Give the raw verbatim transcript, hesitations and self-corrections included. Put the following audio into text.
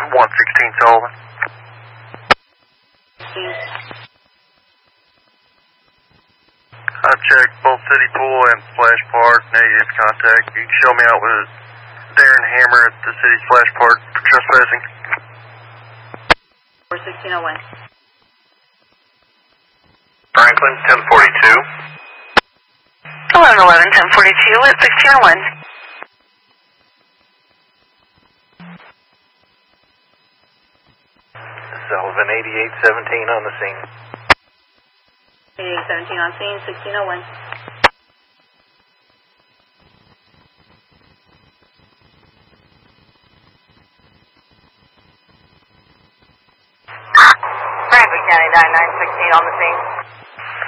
one sixteen Sullivan. I checked both City Pool and Splash Park, negative contact. You can show me out with Darren Hammer at the City Splash Park for trespassing. four sixteen oh one. Franklin, ten forty-two. eleven eleven, ten forty-two at sixteen oh one. Sullivan, eighty-eight seventeen on the scene. eighty-eight seventeen on scene, sixteen oh one. Franklin County nine nine sixteen on the scene.